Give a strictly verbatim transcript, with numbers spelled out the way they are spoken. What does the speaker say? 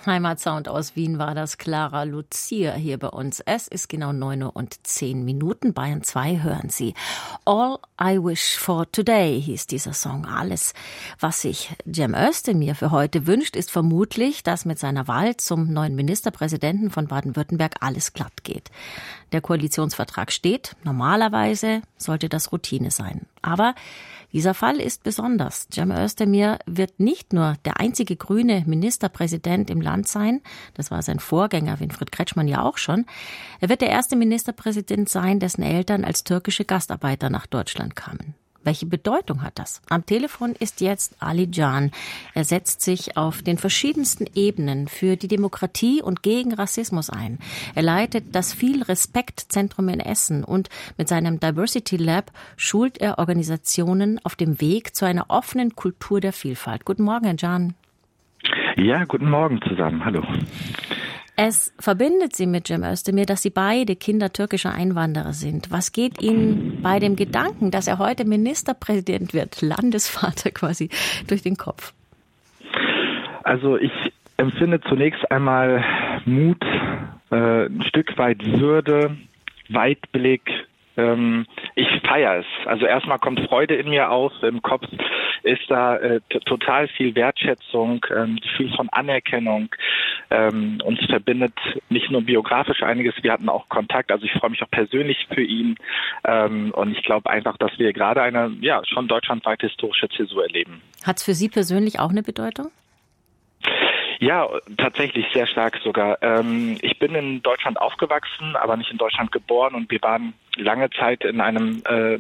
Heimatsound aus Wien war das. Clara Lucia hier bei uns. Es ist genau neun Uhr und zehn Minuten. Bayern zwei hören Sie. All I Wish for Today hieß dieser Song. Alles, was sich Cem Özdemir für heute wünscht, ist vermutlich, dass mit seiner Wahl zum neuen Ministerpräsidenten von Baden-Württemberg alles glatt geht. Der Koalitionsvertrag steht. Normalerweise sollte das Routine sein. Aber dieser Fall ist besonders. Cem Özdemir wird nicht nur der einzige grüne Ministerpräsident im Land sein, das war sein Vorgänger Winfried Kretschmann ja auch schon, er wird der erste Ministerpräsident sein, dessen Eltern als türkische Gastarbeiter nach Deutschland kamen. Welche Bedeutung hat das? Am Telefon ist jetzt Ali Can. Er setzt sich auf den verschiedensten Ebenen für die Demokratie und gegen Rassismus ein. Er leitet das Viel-Respekt-Zentrum in Essen und mit seinem Diversity Lab schult er Organisationen auf dem Weg zu einer offenen Kultur der Vielfalt. Guten Morgen, Herr Can. Ja, guten Morgen zusammen. Hallo. Es verbindet Sie mit Cem Özdemir, dass Sie beide Kinder türkischer Einwanderer sind. Was geht Ihnen bei dem Gedanken, dass er heute Ministerpräsident wird, Landesvater quasi, durch den Kopf? Also ich empfinde zunächst einmal Mut, äh, ein Stück weit Würde, Weitblick. Ähm, ich feiere es. Also erstmal kommt Freude in mir auf. Im Kopf ist da äh, t- total viel Wertschätzung, ähm, Gefühl von Anerkennung. Ähm, uns verbindet nicht nur biografisch einiges, wir hatten auch Kontakt. Also ich freue mich auch persönlich für ihn. Ähm, und ich glaube einfach, dass wir gerade eine ja schon deutschlandweit historische Zäsur erleben. Hat es für Sie persönlich auch eine Bedeutung? Ja, tatsächlich sehr stark sogar. Ähm, ich bin in Deutschland aufgewachsen, aber nicht in Deutschland geboren und wir waren lange Zeit in einem äh,